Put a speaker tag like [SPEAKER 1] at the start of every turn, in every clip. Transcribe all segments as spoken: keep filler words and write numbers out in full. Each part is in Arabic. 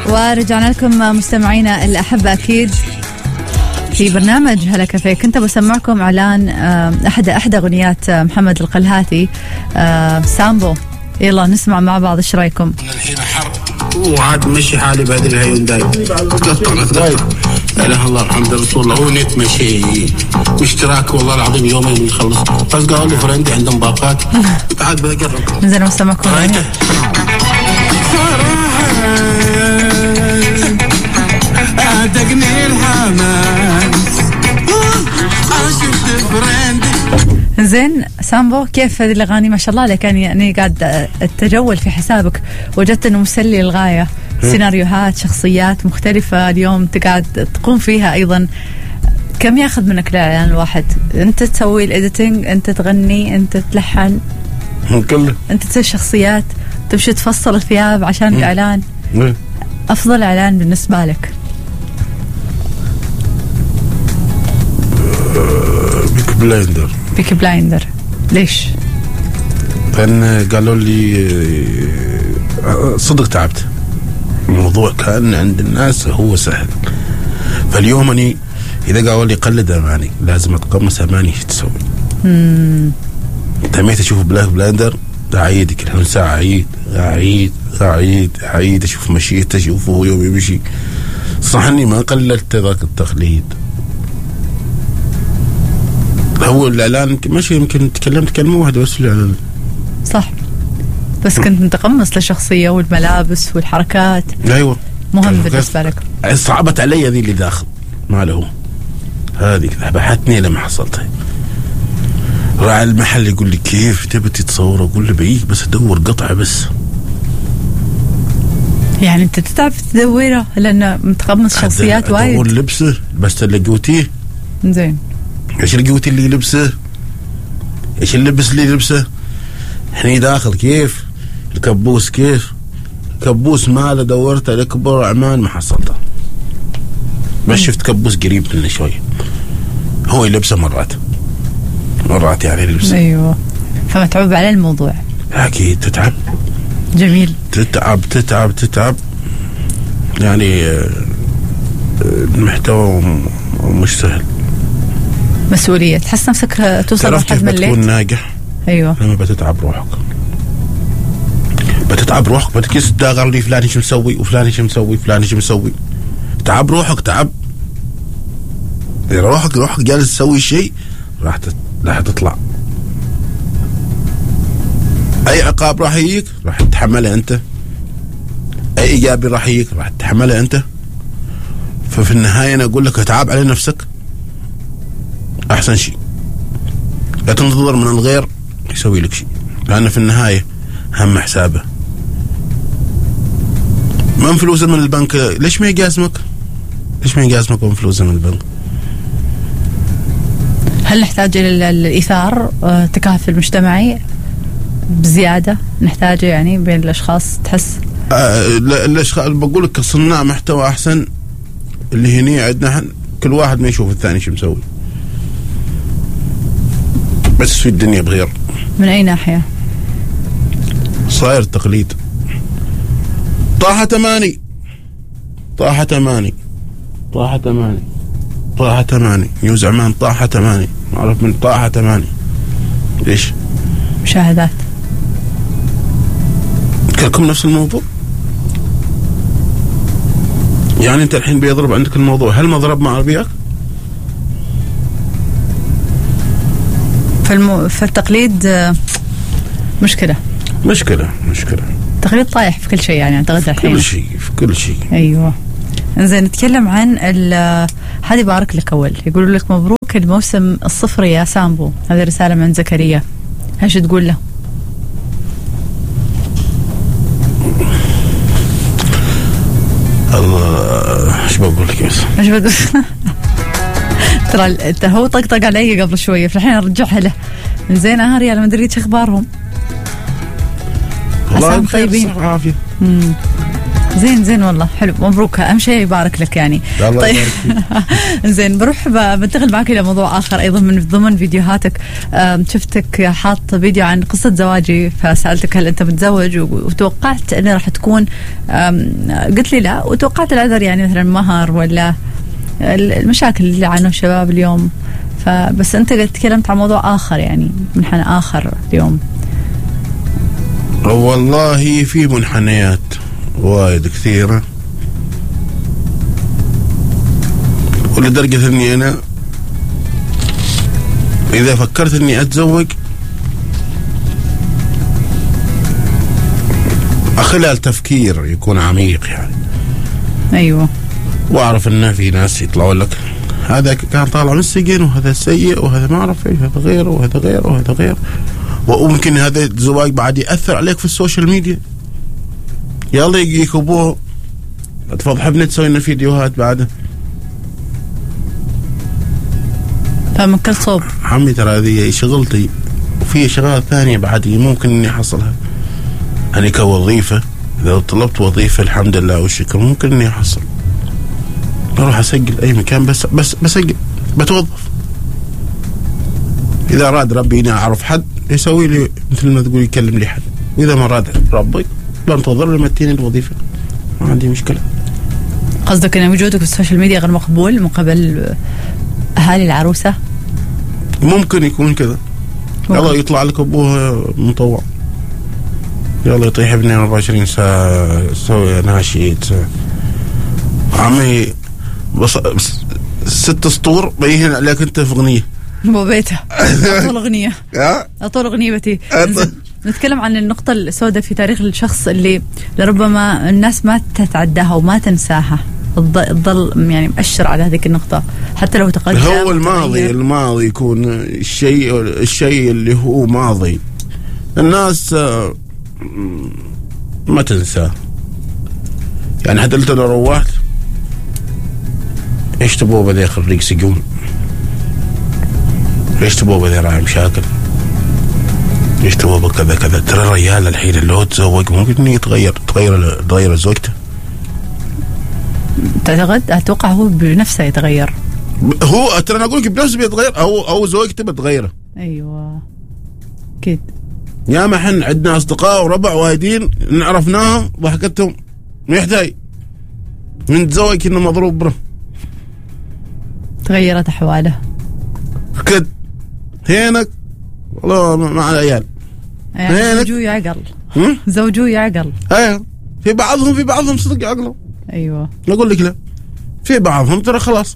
[SPEAKER 1] ورجعنا لكم مستمعينا الأحبة أكيد في برنامج هلا كافيه. كنت بسمعكم إعلان أحد أحد أغنيات محمد القلهاتي سامبو. يلا نسمع مع بعض، إيش رأيكم؟
[SPEAKER 2] الحين حر وعاد مشي حالي بهذه الهيونداي تقطع تقطع. لا اله الله الحمد رسول الله. هو نت مشي اشتراك والله العظيم يومين يخلص. بس قالوا لي فرندي عندهم باقات تعال بجرب.
[SPEAKER 1] نزل نسمعكم
[SPEAKER 2] أدقني الحماس أشوف فرندي.
[SPEAKER 1] زين سامبو، كيف هذه الأغاني؟ ما شاء الله عليك، يعني يعني قاعد أتجول في حسابك وجدت إنه مسلي للغاية، سيناريوهات شخصيات مختلفة اليوم تقعد تقوم فيها أيضا. كم ياخذ منك الإعلان الواحد؟ أنت تسوي الإديتنج، أنت تغني، أنت تلحن،
[SPEAKER 2] كله
[SPEAKER 1] أنت تسوي الشخصيات، تمشي تفصل الثياب عشان الإعلان. أفضل إعلان بالنسبة لك؟
[SPEAKER 2] بيك بلايندر.
[SPEAKER 1] بيك بلايندر ليش؟
[SPEAKER 2] لأن قالوا لي صدق تعبت. الموضوع كان عند الناس هو سهل، فاليوم أني إذا قالوا لي قلد أماني لازم أتقمص أماني. إيش تسوي؟ تميت أشوف بلاك بلايندر أعيد كل ساعة، أعيد أعيد أعيد أعيد أشوف مشيت أشوفه يوم يمشي. صح إني ما قللت ذاك التقليد. هو الإعلان ماشي، يمكن تكلمت كلمة واحدة بس في الإعلان
[SPEAKER 1] صح، بس كنت متقمص للشخصية والملابس والحركات.
[SPEAKER 2] أيوة
[SPEAKER 1] مهم بالنسبة لك.
[SPEAKER 2] صعبت علي ذي اللي داخل ما له هذه بحتني لما حصلتها. راعي المحل يقول لي كيف تبي تتصور؟ أقول له بيك بس أدور قطعة بس.
[SPEAKER 1] يعني أنت تتعب تدوره لأنه متقمص شخصيات وايد.
[SPEAKER 2] أدور لبسه بس لقوتيه
[SPEAKER 1] زين.
[SPEAKER 2] إيش لقوتي اللي لبسه؟ إيش اللبس اللي لبسه؟ هني داخل كيف؟ الكبوس كيف؟ كبوس ماله دورت على كبر عمان ما حصلته. بس شفت كبوس قريب منه شوي. هو يلبسه مرات مرات يعني يلبسه.
[SPEAKER 1] أيوة، فمتعب على الموضوع.
[SPEAKER 2] أكيد تتعب.
[SPEAKER 1] جميل.
[SPEAKER 2] تتعب تتعب تتعب يعني المحتوى مش سهل.
[SPEAKER 1] مسؤولية. تحس نفسك توصل لحد من الليل.
[SPEAKER 2] تكون ناجح.
[SPEAKER 1] أيوة.
[SPEAKER 2] لما بتتعب روحك بتتعب روحك بتكيس تداغر لي فلان شو مسوي وفلان شو مسوي فلان شو مسوي. تعب روحك تعب. إذا روحك روحك جالس تسوي شيء راح تت... راح تطلع. أي عقاب راح يجيك راح تتحمله أنت. أي إيجابي راح يجيك راح تتحمله أنت. ففي النهاية أنا أقول لك اتعب على نفسك أحسن شيء. لا تنتظر من الغير يسوي لك شيء، لأن في النهاية هم حسابه. من فلوسه من البنك ليش ما يقاسمك؟ ليش ما يقاسمك من فلوسه من البنك؟
[SPEAKER 1] هل نحتاج إلى الإيثار تكافل مجتمعي بزيادة نحتاجه يعني بين الأشخاص تحس؟
[SPEAKER 2] آه الأشخاص بقول لك صناع محتوى أحسن اللي هني عندنا كل واحد ما يشوف الثاني شو مسوي. بس في الدنيا بغير.
[SPEAKER 1] من أي ناحية؟
[SPEAKER 2] صاير تقليد. طاحة تماني طاحة تماني طاحة تماني طاحة تماني يوز عمان طاحة تماني معرف من طاحة تماني. ليش؟
[SPEAKER 1] مشاهدات.
[SPEAKER 2] كلكم نفس الموضوع. يعني أنت الحين بيضرب عندك الموضوع، هل ما ضرب مع أبيك؟
[SPEAKER 1] فالمو... فالتقليد مشكلة
[SPEAKER 2] مشكلة مشكلة
[SPEAKER 1] تقليد طايح في كل شيء يعني أعتقد الحين.
[SPEAKER 2] كل شيء في كل شيء.
[SPEAKER 1] أيوة. إنزين نتكلم عن هذه بارك لك أول يقولوا لك مبروك الموسم الصفري يا سامبو. هذه رسالة من زكريا، ايش تقول له؟
[SPEAKER 2] الله ايش بقول لك بس
[SPEAKER 1] ايش بقول ترى هو طقطق علي قبل شويه فالحين ارجعها له. زين اه ريال مدريد ايش اخبارهم؟
[SPEAKER 2] والله طيبين عافيه.
[SPEAKER 1] زين زين والله حلو، مبروك، اهم شيء يبارك لك يعني.
[SPEAKER 2] طيب
[SPEAKER 1] زين، بروح بنتقل معك الى موضوع اخر ايضا من ضمن فيديوهاتك. شفتك حاط فيديو عن قصه زواجي، فسالتك هل انت متزوج، وتوقعت انه راح تكون، قلت لي لا، وتوقعت العذر يعني مثلا مهر ولا المشاكل اللي عنه الشباب اليوم. فبس انت تكلمت عن موضوع اخر يعني منحنى اخر اليوم.
[SPEAKER 2] والله في منحنيات وايد كثيرة، ولدرجة اني انا اذا فكرت اني اتزوج خلال تفكير يكون عميق يعني.
[SPEAKER 1] ايوه.
[SPEAKER 2] واعرف ان في ناس يطلعوا لك هذا كان طالع من السجن وهذا سيء وهذا ما اعرف ايش، هذا غير وهذا غير وهذا غير، وممكن هذا الزواج بعد ياثر عليك في السوشيال ميديا، يلا يجيك ابوه تفضحبنا تسوي لنا فيديوهات بعده.
[SPEAKER 1] فمن كل صوب
[SPEAKER 2] عمي ترى هذه شغلتي، وفي شغلات ثانية بعد ممكن اني احصلها. انا كوظيفة اذا طلبت وظيفة الحمد لله والشكر ممكن اني احصل، اروح اسجل اي مكان، بس بس بسجل بتوظف. اذا راد ربي اني اعرف حد يسوي لي مثل ما تقول يكلم لي حد، واذا ما راد ربي بنتظر لما تجيني الوظيفة، ما عندي مشكلة.
[SPEAKER 1] قصدك ان وجودك في السوشيال ميديا غير مقبول من قبل اهالي العروسة؟
[SPEAKER 2] ممكن يكون كذا، يلا يطلع لك ابوه مطوع، يلا يطيح ابني أربعة وعشرين ساعة سوي ناشيد. عمي بص ست سطور بيهن عليك انت في اغنية
[SPEAKER 1] مو بيته اطول اغنية اطول اغنية بتي. نتكلم عن النقطة السوداء في تاريخ الشخص اللي لربما الناس ما تتعداها وما تنساها، تظل يعني مؤشر على هذه النقطة حتى لو تقدم.
[SPEAKER 2] هو الماضي الماضي يكون الشيء الشيء اللي هو ماضي الناس ما تنساه. يعني حتى انت لو روحت ايش تبغوا بدي خريج سجون، ايش تبغوا بدي راعي مشاكل، ايش تبغوا كذا كذا. ترى الرجال الحين اللي هو تزوج ممكن يتغير تغير تغير زوجته.
[SPEAKER 1] تعتقد؟ اتوقع هو بنفسه يتغير.
[SPEAKER 2] هو ترى انا اقول لك بنفسه بيتغير، او او زوجته بتغيره.
[SPEAKER 1] ايوه اكيد.
[SPEAKER 2] يا ما احنا عندنا اصدقاء وربع وايدين نعرفناهم ضحكتهم ما يحتاج من تزوج كنا مضروب بره،
[SPEAKER 1] تغيرت احواله
[SPEAKER 2] كد هينك والله مع العيال
[SPEAKER 1] يعني زوجوه يعقل زوجوه يعقل.
[SPEAKER 2] ايوه في بعضهم في بعضهم صدق يعقلوا.
[SPEAKER 1] ايوه
[SPEAKER 2] اقول لك لا، في بعضهم ترى خلاص.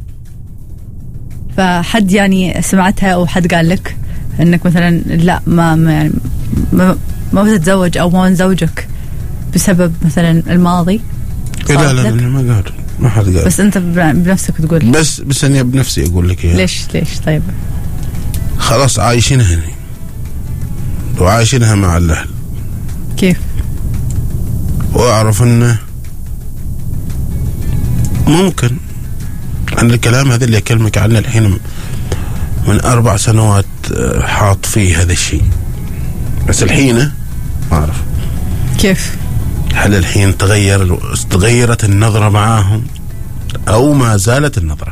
[SPEAKER 1] فحد يعني سمعتها او حد قال لك انك مثلا لا ما يعني ما, ما بتتزوج او ما نزوجك بسبب مثلا الماضي؟
[SPEAKER 2] لا لا لا ما قال، ما حد قال،
[SPEAKER 1] بس انت بنفسك تقول.
[SPEAKER 2] بس بس انا بنفسي اقول لك إياها.
[SPEAKER 1] ليش ليش طيب؟
[SPEAKER 2] خلاص عايشينها هنا وعايشينها مع الاهل.
[SPEAKER 1] كيف؟
[SPEAKER 2] واعرف انه ممكن عن الكلام هذا اللي اكلمك عنه الحين من اربع سنوات حاط فيه هذا الشيء، بس الحين ما اعرف
[SPEAKER 1] كيف.
[SPEAKER 2] هل الحين تغير تغيرت النظرة معاهم او ما زالت النظرة؟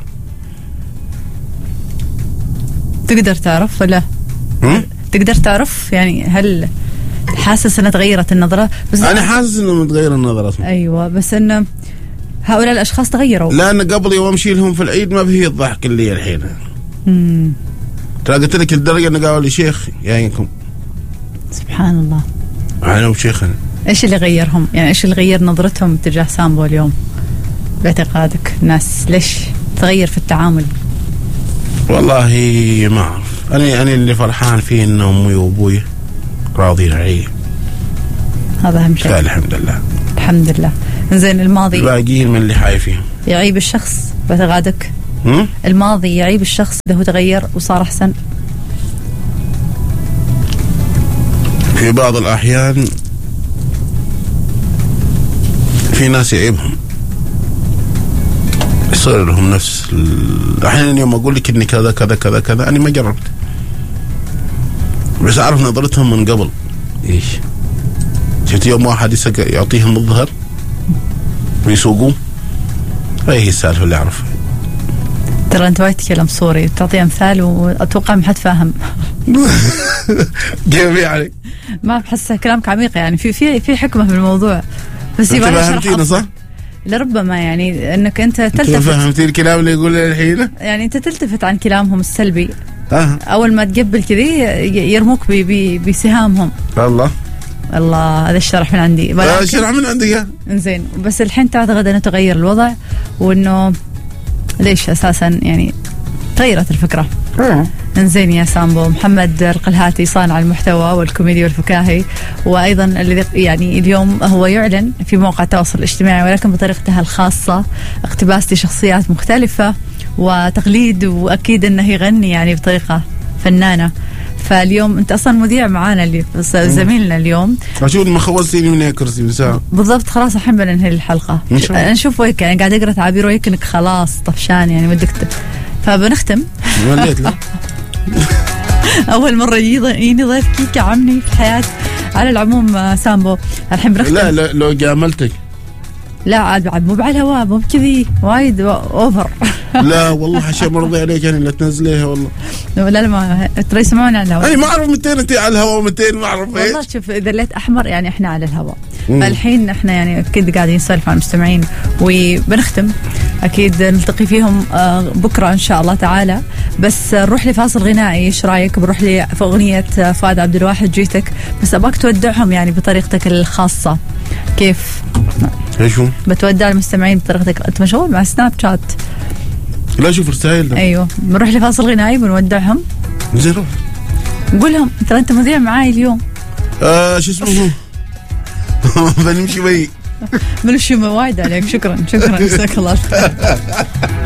[SPEAKER 1] تقدر تعرف ولا
[SPEAKER 2] م?
[SPEAKER 1] تقدر تعرف يعني هل حاسس انها تغيرت النظرة؟ بس
[SPEAKER 2] انا حاسس انه متغير النظرة أصلاً.
[SPEAKER 1] ايوه بس انه هؤلاء الاشخاص تغيروا،
[SPEAKER 2] لان قبل يوم امشي لهم في العيد ما فيه الضحك اللي الحين.
[SPEAKER 1] امم
[SPEAKER 2] ترى قلت لك الدرجة انه قالوا لي شيخ جايكم.
[SPEAKER 1] سبحان الله.
[SPEAKER 2] انا وشيخنا.
[SPEAKER 1] ايش اللي غيرهم؟ يعني ايش اللي غير نظرتهم تجاه سامبو اليوم باعتقادك؟ الناس ليش تغير في التعامل؟
[SPEAKER 2] والله ما اعرف، انا انا اللي فرحان فيه ان امي وابوي راضين علي،
[SPEAKER 1] هذا اهم شيء.
[SPEAKER 2] الحمد لله
[SPEAKER 1] الحمد لله. زين الماضي
[SPEAKER 2] الباقيين من اللي حايفين
[SPEAKER 1] يعيب الشخص باعتقادك؟
[SPEAKER 2] م?
[SPEAKER 1] الماضي يعيب الشخص اذا هو تغير وصار احسن؟
[SPEAKER 2] في بعض الاحيان في ناس يعيبهم يصير لهم نفس احيانا يوم اقول لك اني كذا كذا كذا كذا انا ما جربت، بس اعرف نظرتهم من قبل. ايش شفت يوم واحد يعطيهم الظهر ويسوقوا. هي السالفة اللي أعرفها.
[SPEAKER 1] ترى أنت وايد تتكلم صوري تعطي أمثال وأتوقع ما حد فاهم.
[SPEAKER 2] كيف يعني؟
[SPEAKER 1] ما بحسه كلامك عميق يعني في في في حكمة في الموضوع. بس
[SPEAKER 2] أنت فهمتينا صح؟
[SPEAKER 1] لربما يعني انك انت تلتفت.
[SPEAKER 2] انت فهمتي الكلام اللي يقول الحين؟
[SPEAKER 1] يعني انت تلتفت عن كلامهم السلبي.
[SPEAKER 2] آه.
[SPEAKER 1] اول ما تقبل كذي يرموك بي بي بسهامهم.
[SPEAKER 2] الله
[SPEAKER 1] الله هذا الشرح من عندي.
[SPEAKER 2] آه الشرح من عندي يا
[SPEAKER 1] انزين. بس الحين تعتقد انه تغير الوضع وانه ليش اساسا يعني تغيرت الفكره.
[SPEAKER 2] آه.
[SPEAKER 1] انزين يا سامبو. محمد القلهاتي صانع المحتوى والكوميدي والفكاهي، وايضا الذي يعني اليوم هو يعلن في موقع التواصل الاجتماعي ولكن بطريقته الخاصه اقتباس لشخصيات مختلفه وتقليد، واكيد انه يغني يعني بطريقه فنانه. فاليوم انت اصلا مذيع معانا اللي زميلنا اليوم.
[SPEAKER 2] اشوف ما خوزتيني من كرسي مساء.
[SPEAKER 1] بالضبط خلاص الحين بننهي الحلقه. نشوف ويك يعني قاعد اقرا تعابير ويك انك خلاص طفشان يعني ودك فبنختم.
[SPEAKER 2] وليت له
[SPEAKER 1] اول مره يجيني ضيف كيكه عمي في الحياه. على العموم سامبو الحين بنختم.
[SPEAKER 2] لا لا لو جاملتك
[SPEAKER 1] لا عاد مو على الهواء مو بكذي وايد اوفر.
[SPEAKER 2] لا والله عشان مرضي عليك يعني لا تنزليها والله.
[SPEAKER 1] لا لا ما ترى يسمعون على الهواء.
[SPEAKER 2] اي ما اعرف متين انت على الهواء ومتين ما اعرف ايش.
[SPEAKER 1] والله شوف اذا ليت احمر يعني احنا على الهواء. فالحين احنا يعني اكيد قاعدين نسولف مع المستمعين وبنختم. اكيد نلتقي فيهم بكره ان شاء الله تعالى. بس نروح لفاصل غنائي. ايش رايك بروح لي في اغنيه فؤاد عبد الواحد جيتك؟ بس ابغاك تودعهم يعني بطريقتك الخاصه. كيف؟
[SPEAKER 2] ايش هو؟
[SPEAKER 1] بتودع المستمعين بطريقتك. انت مشغول مع سناب شات.
[SPEAKER 2] لا شوف رسائل ده.
[SPEAKER 1] ايوه بنروح لفاصل غنائي بنودعهم.
[SPEAKER 2] زين روح
[SPEAKER 1] قول لهم ترى انت مذيع معاي اليوم.
[SPEAKER 2] آه شو اسمه هو بنمشي وي
[SPEAKER 1] بنمشي وايد عليك. شكرا شكرا جزاك الله.